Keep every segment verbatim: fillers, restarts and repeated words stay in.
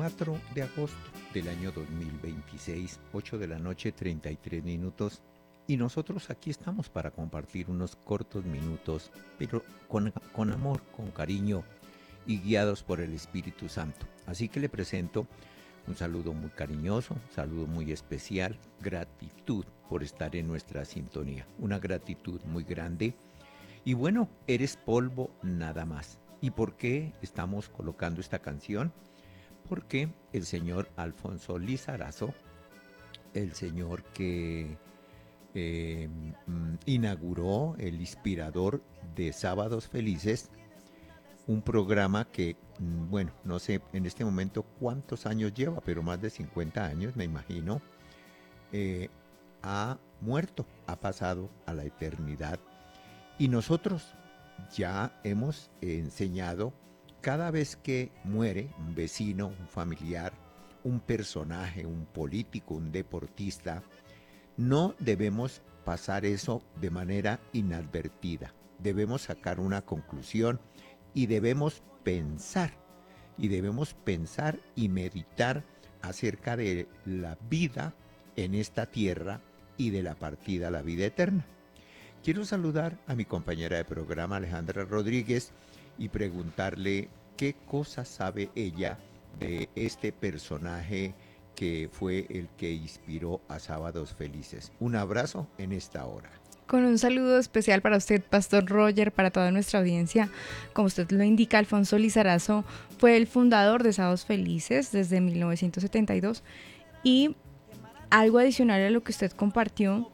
cuatro de agosto del año dos mil veintiséis, ocho de la noche, treinta y tres minutos. Y nosotros aquí estamos para compartir unos cortos minutos, pero con, con amor, con cariño y guiados por el Espíritu Santo. Así que le presento un saludo muy cariñoso, un saludo muy especial, gratitud por estar en nuestra sintonía, una gratitud muy grande. Y bueno, eres polvo nada más. ¿Y por qué estamos colocando esta canción? Porque el señor Alfonso Lizarazo, el señor que eh, mm, inauguró el inspirador de Sábados Felices, un programa que, mm, bueno, no sé en este momento cuántos años lleva, pero más de cincuenta años, me imagino, eh, ha muerto, ha pasado a la eternidad. Y nosotros ya hemos enseñado, cada vez que muere un vecino, un familiar, un personaje, un político, un deportista, no debemos pasar eso de manera inadvertida. Debemos sacar una conclusión y debemos pensar, y debemos pensar y meditar acerca de la vida en esta tierra y de la partida a la vida eterna. Quiero saludar a mi compañera de programa, Alejandra Rodríguez, y preguntarle qué cosa sabe ella de este personaje que fue el que inspiró a Sábados Felices. Un abrazo en esta hora. Con un saludo especial para usted, Pastor Roger, para toda nuestra audiencia. Como usted lo indica, Alfonso Lizarazo fue el fundador de Sábados Felices desde mil novecientos setenta y dos. Y algo adicional a lo que usted compartió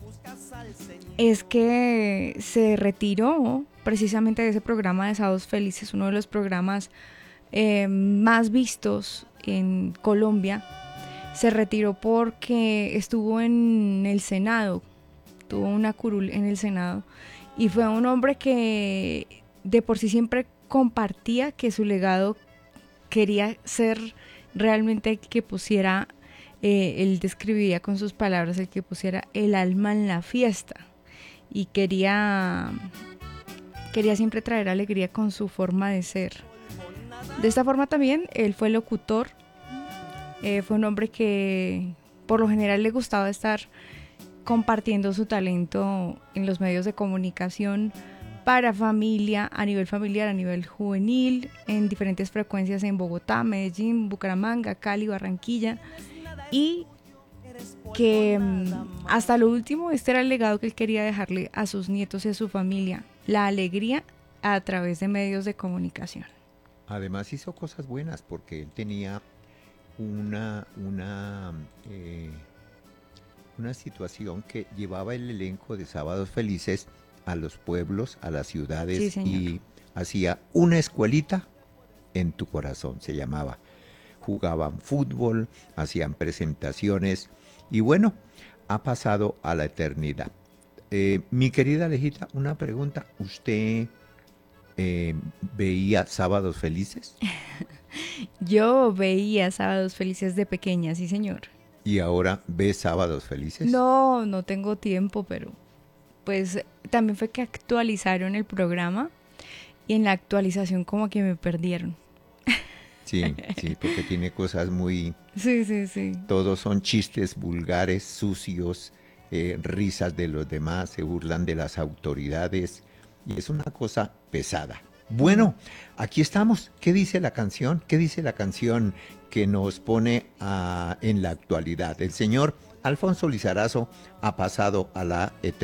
es que se retiró precisamente de ese programa de Sábados Felices, uno de los programas eh, más vistos en Colombia. Se retiró porque estuvo en el Senado, tuvo una curul en el Senado, y fue un hombre que de por sí siempre compartía que su legado quería ser realmente el que pusiera, eh, él describía con sus palabras, el que pusiera el alma en la fiesta, y quería, quería siempre traer alegría con su forma de ser. De esta forma también él fue locutor. Eh, fue un hombre que por lo general le gustaba estar compartiendo su talento en los medios de comunicación para familia, a nivel familiar, a nivel juvenil, en diferentes frecuencias en Bogotá, Medellín, Bucaramanga, Cali, Barranquilla, y que hasta lo último este era el legado que él quería dejarle a sus nietos y a su familia, la alegría a través de medios de comunicación. Además hizo cosas buenas porque él tenía una, una, eh, una situación que llevaba el elenco de Sábados Felices a los pueblos, a las ciudades, sí, y hacía una escuelita en tu corazón, se llamaba. Jugaban fútbol, hacían presentaciones y bueno, ha pasado a la eternidad. Eh, mi querida Alejita, una pregunta. ¿Usted eh, veía Sábados Felices? Yo veía Sábados Felices de pequeña, sí señor. ¿Y ahora ve Sábados Felices? No, no tengo tiempo, pero pues también fue que actualizaron el programa y en la actualización como que me perdieron. Sí, sí, porque tiene cosas muy... Sí, sí, sí. Todos son chistes vulgares, sucios, eh, risas de los demás, se burlan de las autoridades y es una cosa pesada. Bueno, aquí estamos. ¿Qué dice la canción? ¿Qué dice la canción que nos pone a, en la actualidad? El señor Alfonso Lizarazo ha pasado a la eternidad.